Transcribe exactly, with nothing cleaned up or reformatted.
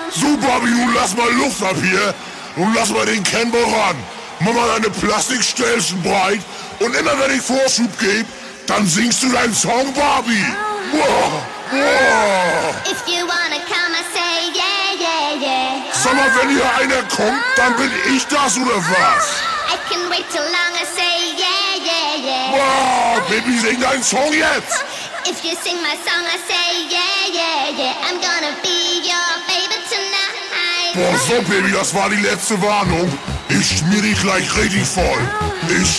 So, Bobby, nun lass mal Luft ab hier. Nun lass mal den Campbell ran. Mach mal deine Plastikstelzen breit. Und immer wenn ich Vorschub gebe, dann singst du deinen Song, Barbie. Wow, wow. If you wanna come, I say yeah, yeah, yeah. Sag mal, wenn hier einer kommt, dann bin ich das oder was? I can wait too long, I say yeah, yeah, yeah. Wow, Baby, sing deinen Song jetzt. If you sing my song, I say yeah, yeah, yeah. I'm gonna be your baby tonight. Boah, so, Baby, das war die letzte Warnung. Ich schmier dich gleich richtig voll. Ich